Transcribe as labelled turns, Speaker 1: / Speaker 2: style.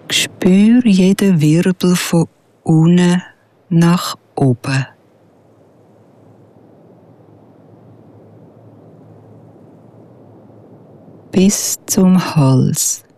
Speaker 1: Spür jeden Wirbel von unten nach oben. Bis zum Hals.